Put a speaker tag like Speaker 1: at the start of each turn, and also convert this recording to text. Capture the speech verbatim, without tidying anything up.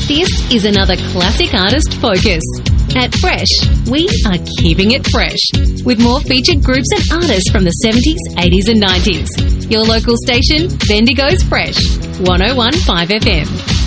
Speaker 1: This is another classic artist focus. At Fresh, we are keeping it fresh with more featured groups and artists from the seventies, eighties and nineties. Your local station, Bendigo's Fresh, one oh one point five F M.